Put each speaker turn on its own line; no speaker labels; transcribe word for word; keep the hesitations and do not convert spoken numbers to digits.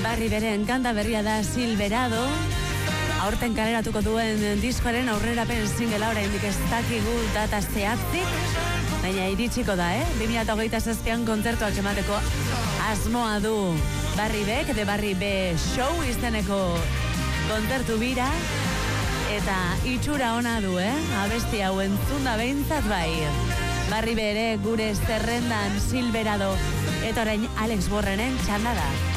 Barri beren kanta berria da Silverado. Aurten kaleratuko duen diskoaren aurrerapen singela oraindik ez dakigu data zehatzik, baina iritsiko da, eh? bi mila hogeita zazpian kontzertuak emateko asmoa du Barri Bek, de Barri B Show izeneko kontzertu bira, eta itxura ona du, eh? Abesti hau entzunda behintzat bai. Barri B ere gure zerrendan Silverado, eta orain Alex Borrenen txanda da.